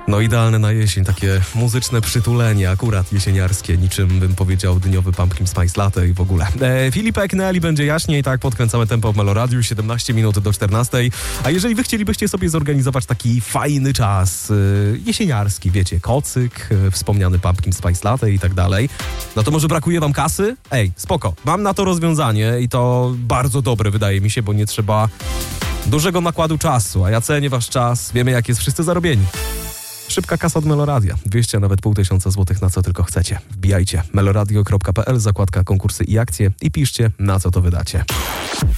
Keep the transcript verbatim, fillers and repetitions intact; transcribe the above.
No idealne na jesień, takie muzyczne przytulenie, akurat jesieniarskie, niczym bym powiedział dniowy Pumpkin Spice Latte i w ogóle. E, Filip Ekneli, będzie jaśniej, tak, podkręcamy tempo w Meloradiu, siedemnaście minut do czternastej. A jeżeli wy chcielibyście sobie zorganizować taki fajny czas e, jesieniarski, wiecie, kocyk, e, wspomniany Pumpkin Spice Latte i tak dalej, no to może brakuje wam kasy? Ej, spoko, mam na to rozwiązanie i to bardzo dobre wydaje mi się, bo nie trzeba dużego nakładu czasu, a ja cenię wasz czas, wiemy jak jest wszyscy zarobieni. Szybka kasa od Meloradia. dwieście, a nawet pół tysiąca złotych na co tylko chcecie. Wbijajcie meloradio kropka p l, zakładka konkursy i akcje i piszcie, na co to wydacie.